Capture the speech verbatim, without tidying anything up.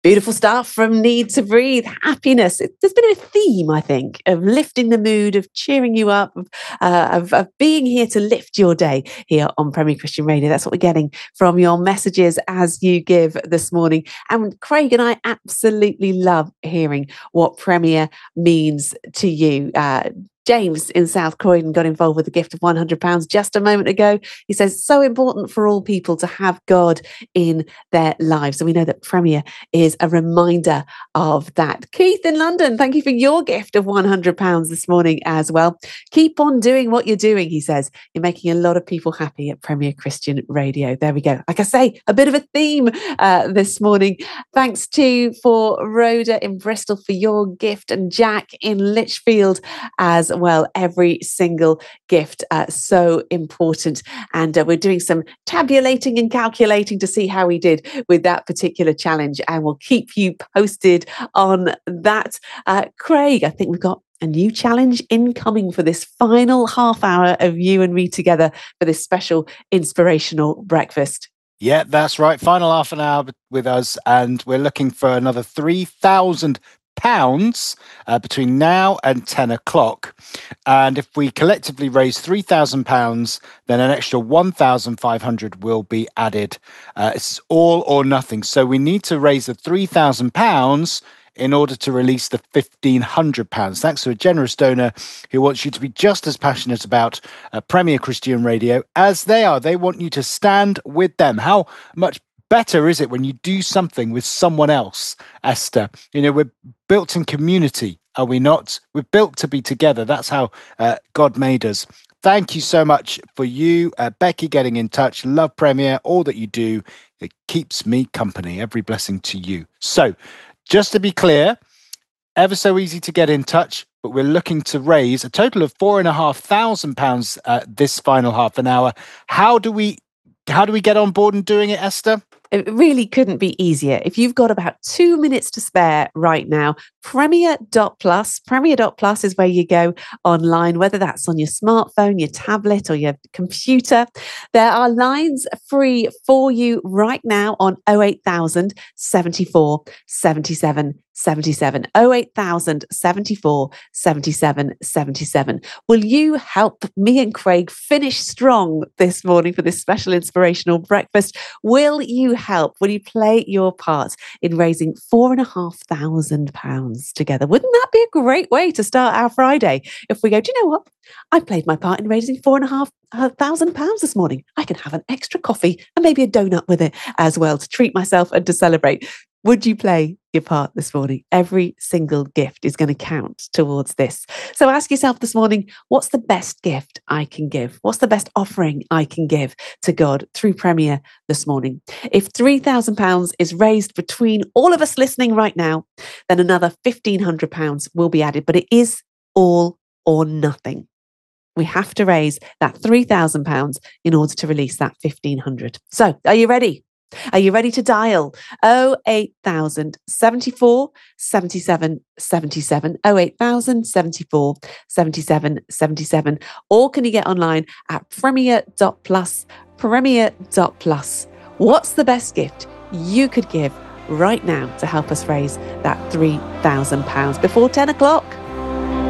Beautiful stuff from Need to Breathe. Happiness. It, there's been a theme, I think, of lifting the mood, of cheering you up, of, uh, of, of being here to lift your day here on Premier Christian Radio. That's what we're getting from your messages as you give this morning. And Craig and I absolutely love hearing what Premier means to you. Uh, James in South Croydon got involved with the gift of one hundred pounds just a moment ago. He says it's so important for all people to have God in their lives. And we know that Premier is a reminder of that. Keith in London, thank you for your gift of one hundred pounds this morning as well. Keep on doing what you're doing, he says. You're making a lot of people happy at Premier Christian Radio. There we go. Like I say, a bit of a theme uh, this morning. Thanks to for Rhoda in Bristol for your gift, and Jack in Lichfield as well. Every single gift, uh, so important. And uh, we're doing some tabulating and calculating to see how we did with that particular challenge, and we'll keep you posted on that. Uh, Craig, I think we've got a new challenge incoming for this final half hour of you and me together for this special inspirational breakfast. Yeah, that's right. Final half an hour with us, and we're looking for another three thousand pounds uh, between now and ten o'clock. And if we collectively raise three thousand pounds, then an extra one thousand five hundred will be added. Uh, it's all or nothing. So we need to raise the three thousand pounds in order to release the fifteen hundred pounds. Thanks to a generous donor who wants you to be just as passionate about uh, Premier Christian Radio as they are. They want you to stand with them. How much better is it when you do something with someone else, Esther? You know, we're built in community, are we not? We're built to be together. That's how uh, God made us. Thank you so much for you, uh, Becky, getting in touch. Love Premier, all that you do. It keeps me company. Every blessing to you. So, just to be clear, ever so easy to get in touch, but we're looking to raise a total of four and a half thousand pounds uh, this final half an hour. How do we how do we get on board and doing it, Esther? It really couldn't be easier. If you've got about two minutes to spare right now, Premier dot plus. Premier dot plus is where you go online, whether that's on your smartphone, your tablet, or your computer. There are lines free for you right now on oh eight thousand, seventy-four, seventy-seven, seventy-seven. oh eight thousand, seventy-four, seventy-seven, seventy-seven. Will you help me and Craig finish strong this morning for this special inspirational breakfast? Will you help? Will you play your part in raising four and a half thousand pounds together? Wouldn't that be a great way to start our Friday? If we go, do you know what? I played my part in raising four and a half thousand pounds this morning. I can have an extra coffee and maybe a donut with it as well to treat myself and to celebrate. Would you play your part this morning? Every single gift is going to count towards this. So ask yourself this morning, what's the best gift I can give? What's the best offering I can give to God through Premier this morning? If three thousand pounds is raised between all of us listening right now, then another fifteen hundred pounds will be added, but it is all or nothing. We have to raise that three thousand pounds in order to release that fifteen hundred. So are you ready? Are you ready to dial oh eight thousand, seventy-four, seventy-seven, seventy-seven, oh eight thousand, seventy-four, seventy-seven, seventy-seven, or can you get online at Premier dot plus, Premier dot plus. What's the best gift you could give right now to help us raise that three thousand pounds before ten o'clock?